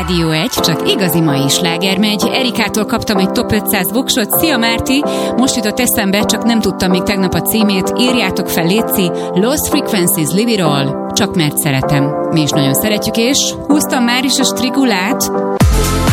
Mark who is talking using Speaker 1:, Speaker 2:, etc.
Speaker 1: Rádió 1, csak igazi mai sláger megy. Erikától kaptam egy top 500 voksot. Szia Márti! Most jutott eszembe, csak nem tudtam még tegnap a címét. Írjátok fel, létszi. Lost Frequencies, Live It All. Csak mert szeretem. Mi is nagyon szeretjük, és húztam már is a strigulát.